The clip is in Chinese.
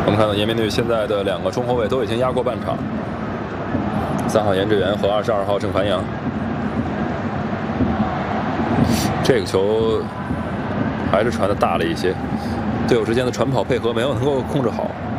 我们看到颜面队现在的2个中后卫都已经压过半场，3号颜志源和22号郑凡阳。这个球还是传的大了一些，队友之间的传跑配合没有能够控制好。